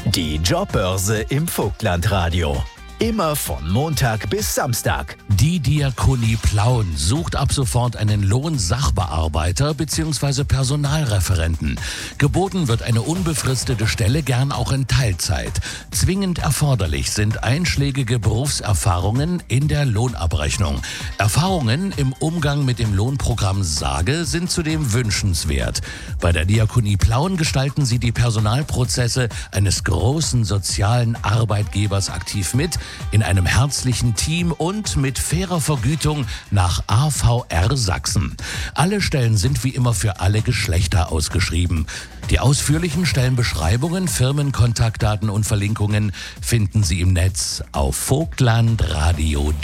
Die Jobbörse im Vogtlandradio. Immer von Montag bis Samstag. Die Diakonie Plauen sucht ab sofort einen Lohnsachbearbeiter bzw. Personalreferenten. Geboten wird eine unbefristete Stelle, gern auch in Teilzeit. Zwingend erforderlich sind einschlägige Berufserfahrungen in der Lohnabrechnung. Erfahrungen im Umgang mit dem Lohnprogramm SAGE sind zudem wünschenswert. Bei der Diakonie Plauen gestalten sie die Personalprozesse eines großen sozialen Arbeitgebers aktiv mit, in einem herzlichen Team und mit fairer Vergütung nach AVR Sachsen. Alle Stellen sind wie immer für alle Geschlechter ausgeschrieben. Die ausführlichen Stellenbeschreibungen, Firmenkontaktdaten und Verlinkungen finden Sie im Netz auf vogtlandradio.de.